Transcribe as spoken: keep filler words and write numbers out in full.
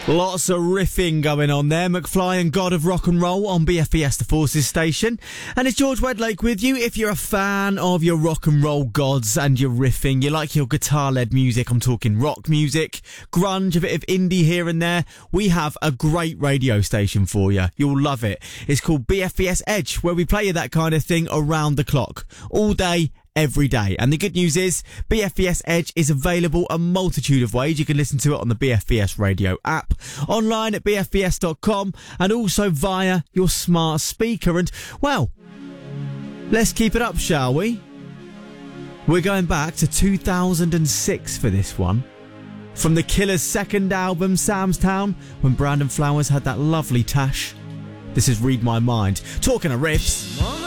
Lots of riffing going on there. McFly and God of Rock and Roll on B F B S The Forces station. And it's George Wedlake with you. If you're a fan of your rock and roll gods and your riffing, you like your guitar-led music, I'm talking rock music, grunge, a bit of indie here and there, we have a great radio station for you. You'll love it. It's called B F B S Edge, where we play you that kind of thing around the clock, all day, every day. And the good news is B F B S Edge is available a multitude of ways. You can listen to it on the B F B S radio app, online at b f b s dot com, and also via your smart speaker. And, well, let's keep it up, shall we? We're going back to two thousand six for this one. From the Killers' second album, Sam's Town, when Brandon Flowers had that lovely tash. This is Read My Mind. Talking of riffs...